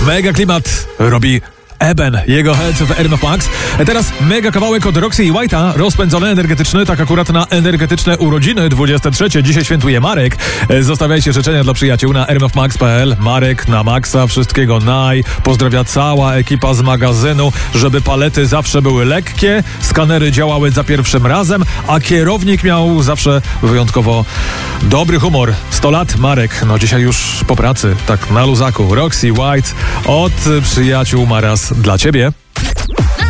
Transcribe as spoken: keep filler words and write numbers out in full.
Mega klimat robi Eben, jego Heads of Erma Max. Teraz mega kawałek od Roxy i White'a, rozpędzony, energetyczny, tak akurat na energetyczne urodziny dwudzieste trzecie. Dzisiaj świętuje Marek. Zostawiajcie życzenia dla przyjaciół na ermofmax kropka p l. Marek na maksa, wszystkiego naj. Pozdrawia cała ekipa z magazynu, żeby palety zawsze były lekkie, skanery działały za pierwszym razem, a kierownik miał zawsze wyjątkowo dobry humor. sto lat, Marek, no dzisiaj już po pracy, tak na luzaku. Roxy, White, od przyjaciół Maras dla ciebie.